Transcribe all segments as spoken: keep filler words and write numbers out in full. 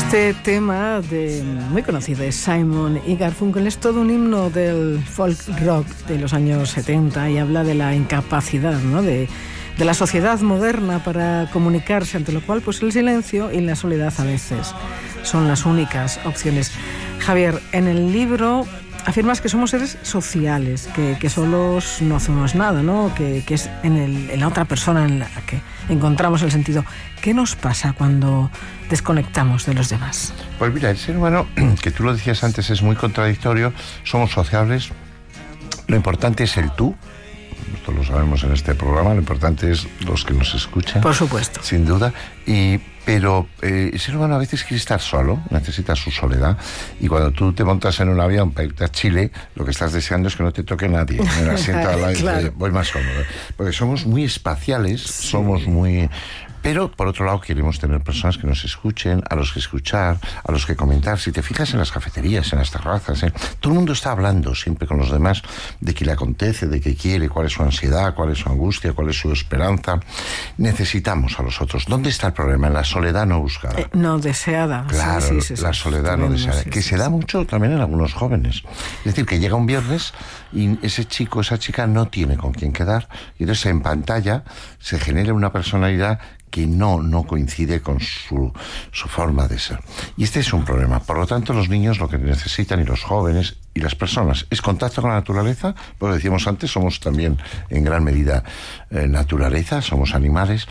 Este tema de, muy conocido de Simon y Garfunkel es todo un himno del folk rock de los años setenta y habla de la incapacidad, ¿no?, de, de la sociedad moderna para comunicarse, ante lo cual pues el silencio y la soledad a veces son las únicas opciones. Javier, en el libro afirmas que somos seres sociales, que, que solos no hacemos nada, ¿no?, que, que es en, el, en la otra persona en la que encontramos el sentido. ¿Qué nos pasa cuando desconectamos de los demás? Pues mira, el ser humano, que tú lo decías antes, es muy contradictorio. Somos sociables. Lo importante es el tú. Esto lo sabemos en este programa. Lo importante es los que nos escuchan. Por supuesto. Sin duda. Y, pero eh, el ser humano a veces quiere estar solo, necesita su soledad. Y cuando tú te montas en un avión para irte a Chile, lo que estás deseando es que no te toque nadie. En el asiento al lado, claro. Voy más cómodo. Porque somos muy espaciales, sí. somos muy... Pero, por otro lado, queremos tener personas que nos escuchen, a los que escuchar, a los que comentar. Si te fijas en las cafeterías, en las terrazas, ¿eh? todo el mundo está hablando siempre con los demás de qué le acontece, de qué quiere, cuál es su ansiedad, cuál es su angustia, cuál es su esperanza. Necesitamos a los otros. ¿Dónde está el problema? En la soledad no buscada. Eh, no deseada. Claro, sí, sí, sí, la soledad no deseada. Sí, que sí, se da sí. mucho también en algunos jóvenes. Es decir, que llega un viernes y ese chico, esa chica no tiene con quién quedar. Y entonces en pantalla se genera una personalidad que no, no coincide con su, su forma de ser. Y este es un problema. Por lo tanto, los niños lo que necesitan, y los jóvenes, y las personas, es contacto con la naturaleza. Pues decíamos antes, somos también en gran medida eh, naturaleza, somos animales.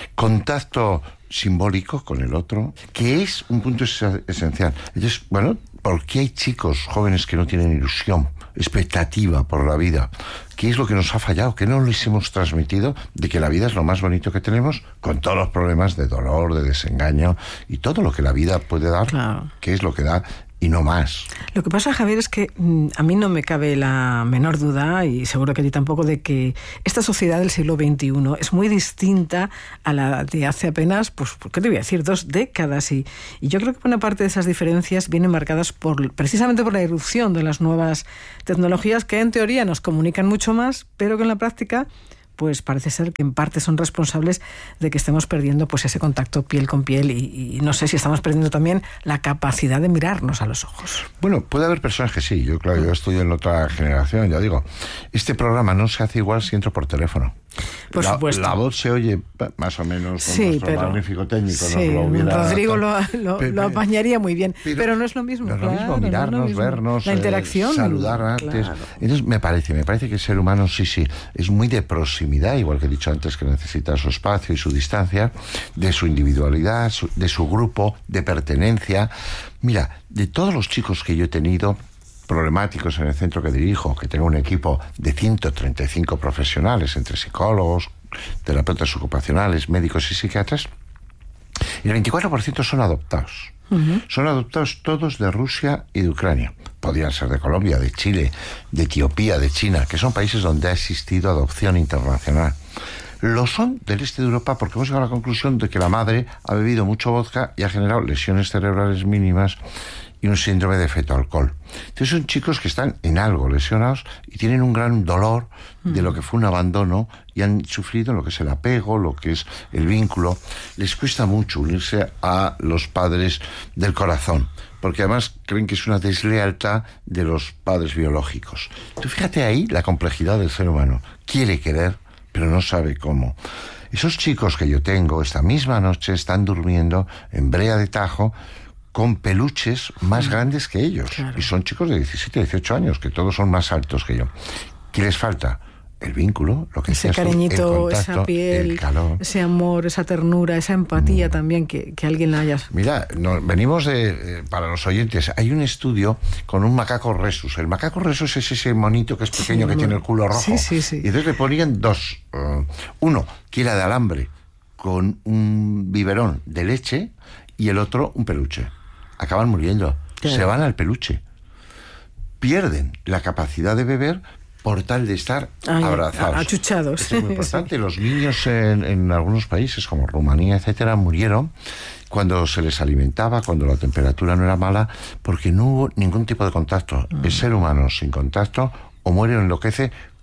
Contacto simbólico con el otro, que es un punto es- esencial. Entonces, bueno, ¿por qué hay chicos jóvenes que no tienen ilusión, expectativa por la vida? ¿Qué es lo que nos ha fallado? ¿Qué no les hemos transmitido de que la vida es lo más bonito que tenemos, con todos los problemas de dolor, de desengaño y todo lo que la vida puede dar, claro. que es lo que da y no más? Lo que pasa, Javier, es que mmm, a mí no me cabe la menor duda, y seguro que a ti tampoco, de que esta sociedad del siglo veintiuno es muy distinta a la de hace apenas, pues, ¿qué te voy a decir?, dos décadas. Y, y yo creo que buena parte de esas diferencias vienen marcadas por, precisamente por la irrupción de las nuevas tecnologías, que en teoría nos comunican mucho más, pero que en la práctica pues parece ser que en parte son responsables de que estemos perdiendo pues ese contacto piel con piel y, y no sé si estamos perdiendo también la capacidad de mirarnos a los ojos. Bueno, puede haber personas que sí. Yo, claro, yo estoy en otra generación, ya digo. Este programa no se hace igual si entro por teléfono. Por la, supuesto. La voz se oye más o menos con sí, nuestro pero, magnífico técnico. Sí, nos lo hubiera, Rodrigo lo, lo, pero, lo apañaría muy bien, pero, pero no es lo mismo. No es claro, lo mismo mirarnos, no es lo mismo. vernos, la interacción, eh, saludar antes. Claro. Entonces me parece, me parece que el ser humano sí, sí, es muy de proximidad, igual que he dicho antes, que necesita su espacio y su distancia, de su individualidad, su, de su grupo, de pertenencia. Mira, de todos los chicos que yo he tenido problemáticos en el centro que dirijo, que tengo un equipo de ciento treinta y cinco profesionales, entre psicólogos, terapeutas ocupacionales, médicos y psiquiatras, el veinticuatro por ciento son adoptados. Uh-huh. Son adoptados todos de Rusia y de Ucrania. Podrían ser de Colombia, de Chile, de Etiopía, de China, que son países donde ha existido adopción internacional. Lo son del este de Europa porque hemos llegado a la conclusión de que la madre ha bebido mucho vodka y ha generado lesiones cerebrales mínimas y un síndrome de feto-alcohol. Entonces son chicos que están en algo lesionados y tienen un gran dolor de lo que fue un abandono y han sufrido lo que es el apego, lo que es el vínculo. Les cuesta mucho unirse a los padres del corazón, porque además creen que es una deslealtad de los padres biológicos. Tú fíjate ahí la complejidad del ser humano. Quiere querer, pero no sabe cómo. Esos chicos que yo tengo, esta misma noche, están durmiendo en Brea de Tajo con peluches más grandes que ellos. Claro. Y son chicos de diecisiete, dieciocho años, que todos son más altos que yo. ¿Qué les falta? El vínculo, lo que ese cariñito, tú, el contacto, esa piel, el calor, ese amor, esa ternura, esa empatía mm. también, que, que alguien la haya. Mira, no, venimos de, eh, para los oyentes, hay un estudio con un macaco rhesus. El macaco rhesus es ese monito que es pequeño, sí, que no. tiene el culo rojo. Sí, sí, sí. Y entonces le ponían dos. Uh, uno, que era de alambre, con un biberón de leche, y el otro, un peluche. Acaban muriendo. Claro. Se van al peluche. Pierden la capacidad de beber por tal de estar Ay, abrazados. Achuchados. Eso es muy importante. Sí. Los niños en, en algunos países, como Rumanía, etcétera, murieron cuando se les alimentaba, cuando la temperatura no era mala, porque no hubo ningún tipo de contacto. Mm. El ser humano sin contacto o muere o enloquece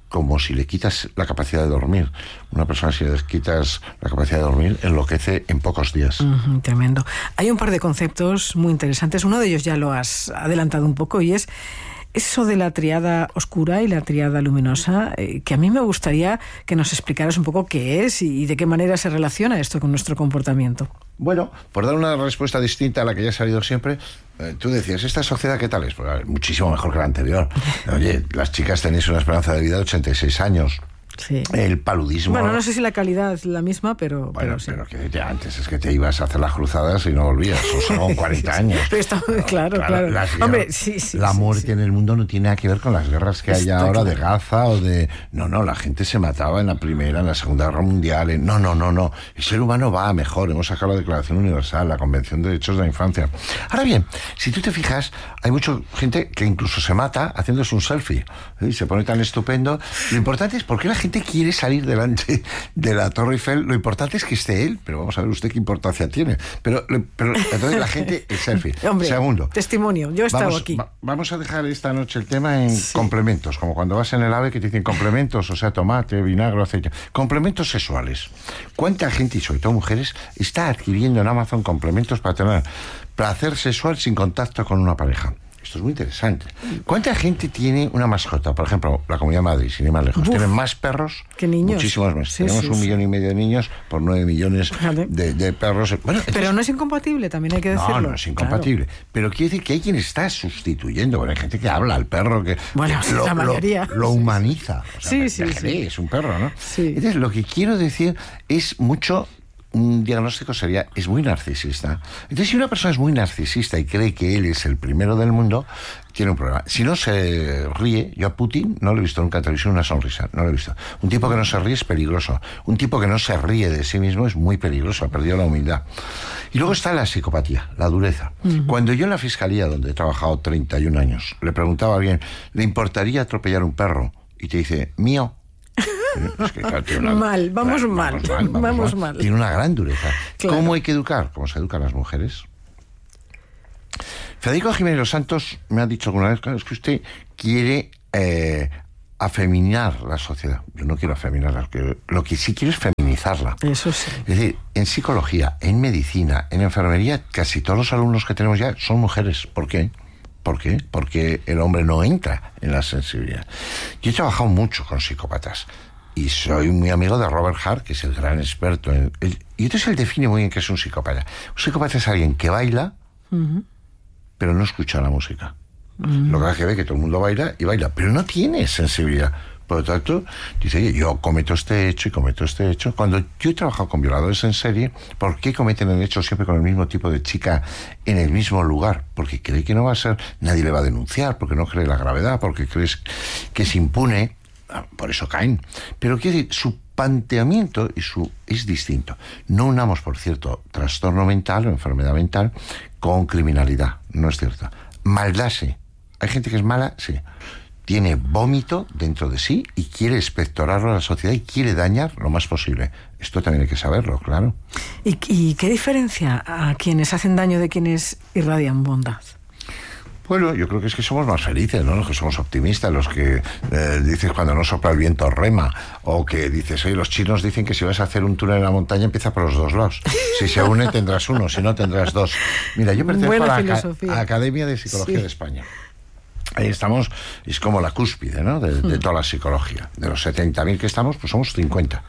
como si le quitas la capacidad de dormir. Una persona, si le quitas la capacidad de dormir, enloquece en pocos días. Uh-huh, tremendo. Hay un par de conceptos muy interesantes. Uno de ellos ya lo has adelantado un poco y es eso de la triada oscura y la triada luminosa, eh, que a mí me gustaría que nos explicaras un poco qué es y, y de qué manera se relaciona esto con nuestro comportamiento. Bueno, por dar una respuesta distinta a la que ya ha salido siempre, eh, tú decías, ¿esta sociedad qué tal es? Pues, a ver, muchísimo mejor que la anterior. Oye, las chicas tenéis una esperanza de vida de ochenta y seis años. Sí. El paludismo. Bueno, no sé si la calidad es la misma, pero. Bueno, pero, sí. pero que de antes es que te ibas a hacer las cruzadas y no volvías, o sea, con cuarenta años. Pero está muy claro, claro. claro. Las, Hombre, sí, sí. La sí, muerte sí. en el mundo no tiene nada que ver con las guerras que hay Está ahora claro. de Gaza o de. No, no, la gente se mataba en la Primera, en la Segunda Guerra Mundial. En... No, no, no, no. El ser humano va a mejor. Hemos sacado la Declaración Universal, la Convención de Derechos de la Infancia. Ahora bien, si tú te fijas, hay mucha gente que incluso se mata haciéndose un selfie. ¿eh? Y se pone tan estupendo. Lo importante es por qué la gente quiere salir delante de la Torre Eiffel. Lo importante es que esté él, pero vamos a ver usted qué importancia tiene. Pero, pero entonces la gente, el selfie. Hombre, segundo, testimonio, yo he estado vamos, aquí. Va, vamos a dejar esta noche el tema en Sí. complementos, como cuando vas en el AVE que te dicen complementos, o sea, tomate, vinagre, aceite. Complementos sexuales. ¿Cuánta gente, y sobre todo mujeres, está adquiriendo en Amazon complementos para tener placer sexual sin contacto con una pareja? Esto es muy interesante. ¿Cuánta gente tiene una mascota? Por ejemplo, la Comunidad de Madrid, sin ir más lejos. Uf, ¿Tienen más perros? que niños. Muchísimos más. Sí, Tenemos sí, un sí. millón y medio de niños por nueve millones de, de perros. Bueno, entonces, Pero no es incompatible, también hay que decirlo. no, no es incompatible. Claro. Pero quiere decir que hay quien está sustituyendo. Bueno, hay gente que habla al perro, que, bueno, que lo, la mayoría. lo, lo humaniza. O sea, sí, sí, déjale, sí. es un perro, ¿no? Sí. Entonces, lo que quiero decir es mucho... Un diagnóstico sería, es muy narcisista. Entonces, si una persona es muy narcisista y cree que él es el primero del mundo, tiene un problema. Si no se ríe, yo a Putin no lo he visto nunca en televisión una sonrisa, no lo he visto. Un tipo que no se ríe es peligroso. Un tipo que no se ríe de sí mismo es muy peligroso, ha perdido la humildad. Y luego está la psicopatía, la dureza. Uh-huh. Cuando yo en la fiscalía, donde he trabajado treinta y un años, le preguntaba a alguien, ¿le importaría atropellar un perro? Y te dice, mío. Es que, claro, una, mal, vamos, claro, mal, vamos mal, vamos, vamos mal. mal. Tiene una gran dureza. Claro. ¿Cómo hay que educar? ¿Cómo se educan las mujeres? Federico Jiménez Los Santos me ha dicho alguna vez, claro, es que usted quiere eh, afeminar la sociedad. Yo no quiero afeminarla, lo que sí quiero es feminizarla. Eso sí. Es decir, en psicología, en medicina, en enfermería, casi todos los alumnos que tenemos ya son mujeres. ¿Por qué? ¿Por qué? Porque el hombre no entra en la sensibilidad. Yo he trabajado mucho con psicópatas y soy muy amigo de Robert Hart, que es el gran experto en... El, y entonces él define muy bien qué es un psicópata. Un psicópata es alguien que baila, uh-huh. pero no escucha la música. Uh-huh. Lo que hace que ve que todo el mundo baila y baila, pero no tiene sensibilidad. Por lo tanto, dice, oye, yo cometo este hecho y cometo este hecho. Cuando yo he trabajado con violadores en serie, ¿por qué cometen el hecho siempre con el mismo tipo de chica en el mismo lugar? Porque cree que no va a ser, nadie le va a denunciar, porque no cree la gravedad, porque crees que es impune, por eso caen. Pero quiere decir, su planteamiento y su, es distinto. No unamos, por cierto, trastorno mental o enfermedad mental con criminalidad, no es cierto. Maldad sí. Hay gente que es mala, sí. Tiene vómito dentro de sí y quiere expectorarlo a la sociedad y quiere dañar lo más posible. Esto también hay que saberlo, claro. ¿Y, y qué diferencia a quienes hacen daño de quienes irradian bondad? Bueno, yo creo que es que somos más felices, ¿no? Los que somos optimistas, los que eh, dices cuando no sopla el viento rema, o que dices, oye, los chinos dicen que si vas a hacer un túnel en la montaña empieza por los dos lados. Si se une tendrás uno, si no tendrás dos. Mira, yo pertenezco a la, a la Academia de Psicología sí. de España. Ahí estamos, es como la cúspide, ¿no? De, de toda la psicología. De los setenta mil que estamos, pues somos cincuenta.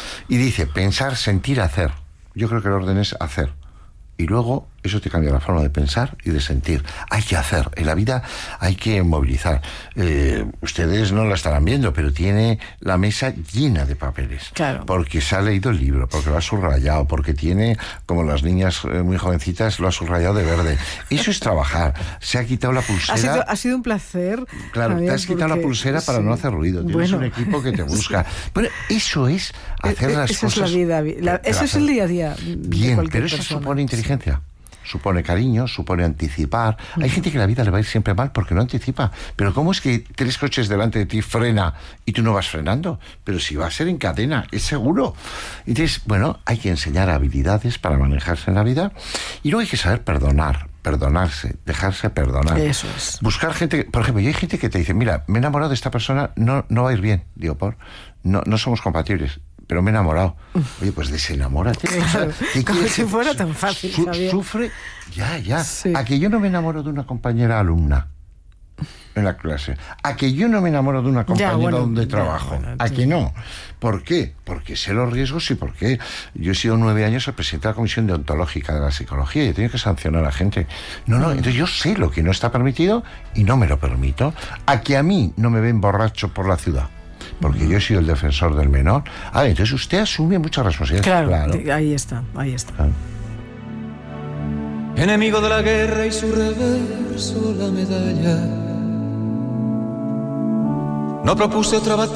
Y dice, pensar, sentir, hacer. Yo creo que el orden es hacer. Y luego eso te cambia la forma de pensar y de sentir. Hay que hacer. En la vida hay que movilizar. Eh, ustedes no la estarán viendo, pero tiene la mesa llena de papeles. Claro. Porque se ha leído el libro, porque lo ha subrayado, porque tiene, como las niñas eh, muy jovencitas, lo ha subrayado de verde. Eso es trabajar. Se ha quitado la pulsera. Ha sido, ha sido un placer. Claro, Javier, te has quitado porque, la pulsera para sí. no hacer ruido. Tienes bueno. un equipo que te busca. Sí. Bueno, eso es hacer las eso cosas. Es la vida. La, eso es el día a día. Bien, pero eso persona. supone inteligencia. Supone cariño, supone anticipar. Uh-huh. Hay gente que la vida le va a ir siempre mal porque no anticipa. Pero ¿cómo es que tres coches delante de ti frena y tú no vas frenando? Pero si va a ser en cadena, es seguro. Entonces, bueno, hay que enseñar habilidades para manejarse en la vida y luego hay que saber perdonar. perdonarse, dejarse perdonar. Eso es. Buscar gente, por ejemplo, y hay gente que te dice, mira, me he enamorado de esta persona, no, no va a ir bien. Digo, por, no, no somos compatibles, pero me he enamorado. Oye, pues desenamórate. Claro, o sea, como quieres? si fuera tan fácil, Su, Javier. Sufre, ya, ya. Sí. A que yo no me enamoro de una compañera alumna en la clase, a que yo no me enamoro de una compañera ya, bueno, donde ya, trabajo, bueno, a sí. que no. ¿Por qué? Porque sé los riesgos y porque yo he sido nueve años el presidente de la Comisión Deontológica de la Psicología y he tenido que sancionar a gente. No, no, entonces yo sé lo que no está permitido y no me lo permito. A que a mí no me ven borracho por la ciudad, porque yo he sido el defensor del menor. Ah, entonces usted asume mucha responsabilidad. Claro, claro. ahí está, ahí está. Claro. Enemigo de la guerra y su reverso la medalla. No propuse otra batalla.